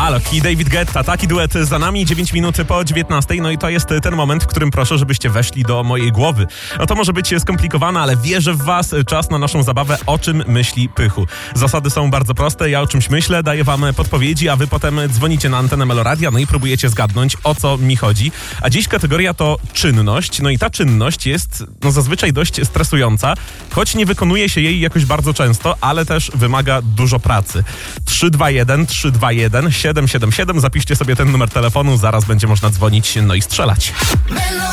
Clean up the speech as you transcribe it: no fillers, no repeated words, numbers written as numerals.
Alok i David Guetta. Taki duet za nami, 9 minut po 19. No i to jest ten moment, w którym proszę, żebyście weszli do mojej głowy. No to może być skomplikowane, ale wierzę w was. Czas na naszą zabawę O czym myśli Pychu. Zasady są bardzo proste. Ja o czymś myślę, daję wam podpowiedzi, a wy potem dzwonicie na antenę Meloradia, no i próbujecie zgadnąć, o co mi chodzi. A dziś kategoria to czynność. No i ta czynność jest zazwyczaj dość stresująca, choć nie wykonuje się jej jakoś bardzo często, ale też wymaga dużo pracy. 321 777. Zapiszcie sobie ten numer telefonu, zaraz będzie można dzwonić, no i strzelać.